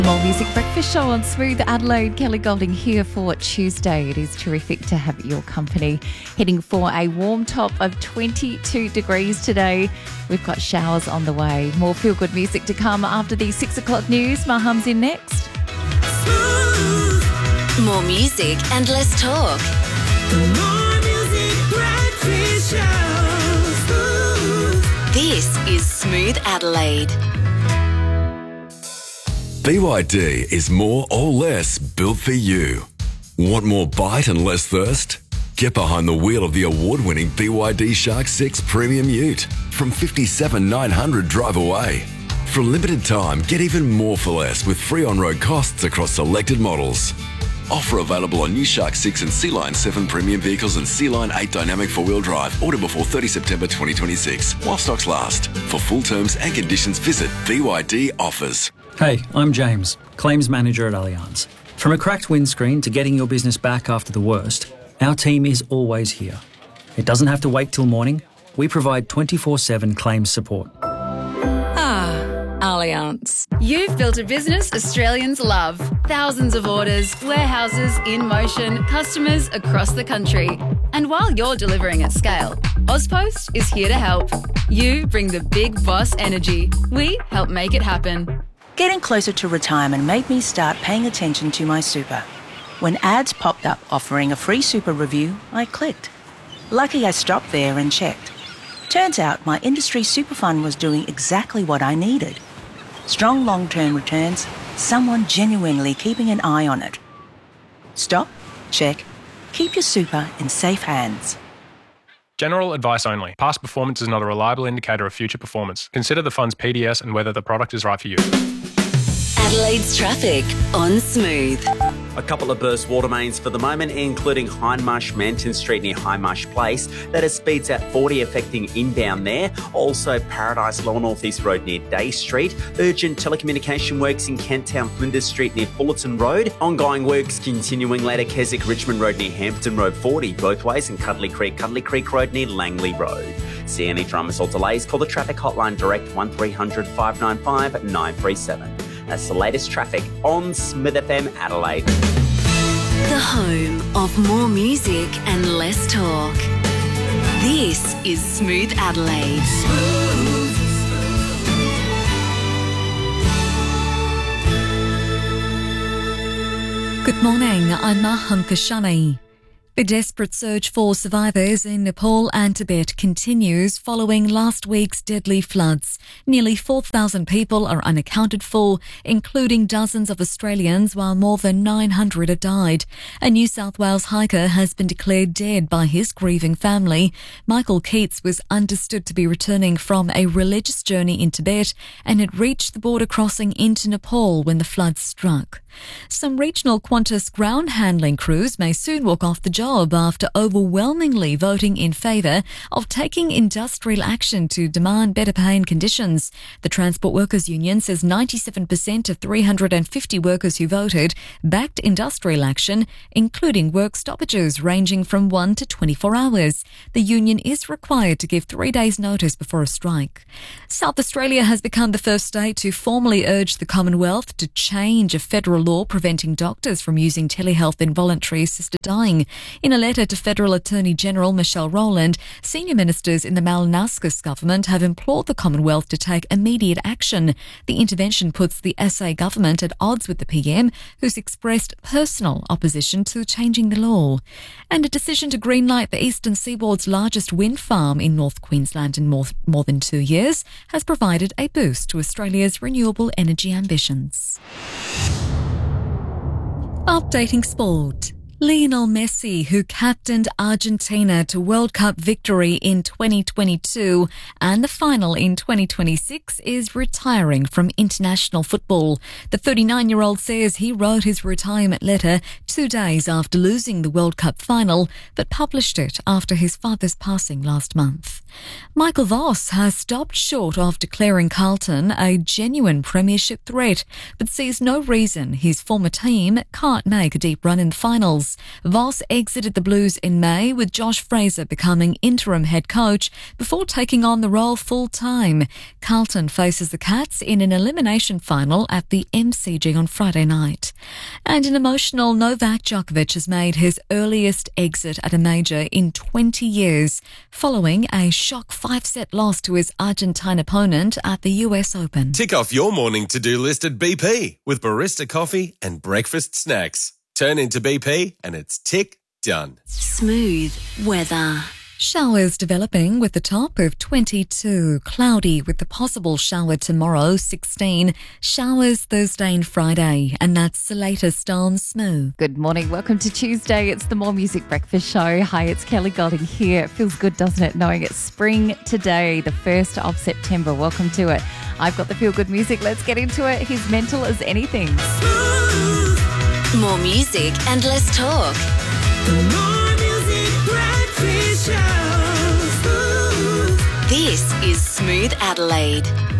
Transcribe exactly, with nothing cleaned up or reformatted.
More Music Breakfast Show on Smooth Adelaide. Kelly Golding here for Tuesday. It is terrific to have your company. Heading for a warm top of twenty-two degrees today. We've got showers on the way. More feel-good music to come after the six o'clock news. Maham's in next. More music and less talk. More Music Breakfast Show. Smooth. This is Smooth Adelaide. B Y D is more or less built for you. Want more bite and less thirst? Get behind the wheel of the award-winning B Y D Shark six Premium Ute from fifty-seven thousand nine hundred drive away. For a limited time, get even more for less with free on-road costs across selected models. Offer available on new Shark six and Sea Line seven premium vehicles and Sea Line eight dynamic four-wheel drive. Order before thirtieth September twenty twenty-six while stocks last. For full terms and conditions, visit B Y D Offers. Hey, I'm James, Claims Manager at Allianz. From a cracked windscreen to getting your business back after the worst, our team is always here. It doesn't have to wait till morning. We provide twenty-four seven claims support. Ah, Allianz. You've built a business Australians love. Thousands of orders, warehouses in motion, customers across the country. And while you're delivering at scale, Ozpost is here to help. You bring the big boss energy. We help make it happen. Getting closer to retirement made me start paying attention to my super. When ads popped up offering a free super review, I clicked. Lucky I stopped there and checked. Turns out my industry super fund was doing exactly what I needed. Strong long-term returns, someone genuinely keeping an eye on it. Stop, check, keep your super in safe hands. General advice only. Past performance is not a reliable indicator of future performance. Consider the fund's P D S and whether the product is right for you. Adelaide's traffic on Smooth. A couple of burst water mains for the moment, including Hindmarsh Manton Street near Hindmarsh Place. That is speeds at forty, affecting inbound there. Also, Paradise Law North East Road near Day Street. Urgent telecommunication works in Kent Town Flinders Street near Fullerton Road. Ongoing works continuing later, Keswick Richmond Road near Hampton Road forty both ways, and Cuddly Creek, Cuddly Creek Road near Langley Road. See any dramas or delays, call the traffic hotline direct one three hundred five nine five nine three seven. That's the latest traffic on Smith F M Adelaide. The home of more music and less talk. This is Smooth Adelaide. Good morning, I'm Maham Kashani. The desperate search for survivors in Nepal and Tibet continues following last week's deadly floods. Nearly four thousand people are unaccounted for, including dozens of Australians, while more than nine hundred have died. A New South Wales hiker has been declared dead by his grieving family. Michael Keats was understood to be returning from a religious journey in Tibet and had reached the border crossing into Nepal when the floods struck. Some regional Qantas ground handling crews may soon walk off the job after overwhelmingly voting in favour of taking industrial action to demand better pay and conditions. The Transport Workers Union says ninety-seven percent of three hundred fifty workers who voted backed industrial action, including work stoppages ranging from one to twenty-four hours. The union is required to give three days' notice before a strike. South Australia has become the first state to formally urge the Commonwealth to change a federal law preventing doctors from using telehealth in voluntary assisted dying. In a letter to Federal Attorney General Michelle Rowland, senior ministers in the Malinowskis government have implored the Commonwealth to take immediate action. The intervention puts the S A government at odds with the P M, who's expressed personal opposition to changing the law. And a decision to greenlight the eastern seaboard's largest wind farm in North Queensland in more, more than two years has provided a boost to Australia's renewable energy ambitions. Updating sport. Lionel Messi, who captained Argentina to World Cup victory in twenty twenty-two and the final in twenty twenty-six, is retiring from international football. The thirty-nine-year-old says he wrote his retirement letter two days after losing the World Cup final, but published it after his father's passing last month. Michael Voss has stopped short of declaring Carlton a genuine premiership threat, but sees no reason his former team can't make a deep run in the finals. Eagles. Voss exited the Blues in May, with Josh Fraser becoming interim head coach before taking on the role full-time. Carlton faces the Cats in an elimination final at the M C G on Friday night. And an emotional Novak Djokovic has made his earliest exit at a major in twenty years, following a shock five-set loss to his Argentine opponent at the U S Open. Tick off your morning to-do list at B P with barista coffee and breakfast snacks. Turn into B P and it's tick done. Smooth weather. Showers developing with the top of twenty-two. Cloudy with the possible shower tomorrow, sixteen. Showers Thursday and Friday. And that's the latest on Smooth. Good morning. Welcome to Tuesday. It's the More Music Breakfast Show. Hi, it's Kelly Golding here. It feels good, doesn't it, knowing it's spring today, the first of September. Welcome to it. I've got the feel good music. Let's get into it. He's mental as anything. More music and less talk. More music breakfast show. This is Smooth Adelaide.